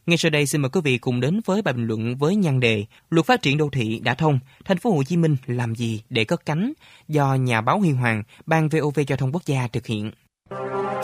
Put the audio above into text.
Ngay sau đây xin mời quý vị cùng đến với bài bình luận với nhan đề Luật phát triển đô thị đã thông, Thành phố Hồ Chí Minh làm gì để cất cánh, do nhà báo Huy Hoàng, Ban VOV Giao thông Quốc gia thực hiện.